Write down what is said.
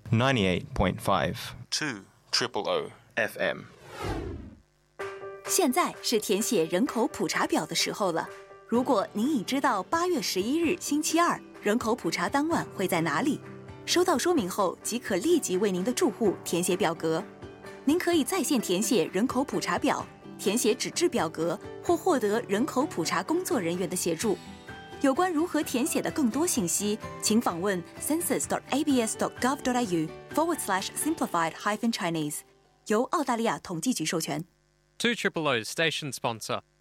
98.5 200 FM。 现在是填写人口普查表的时候了。如果您已知道8月11日星期二人口普查当晚会在哪里，收到说明后即可立即为您的住户填写表格。您可以在线填写人口普查表，填写纸质表格，或获得人口普查工作人员的协助。有关如何填写的更多信息，请访问 census.abs.gov.au/simplified-chinese， 由澳大利亚统计局授权。 200 station sponsor.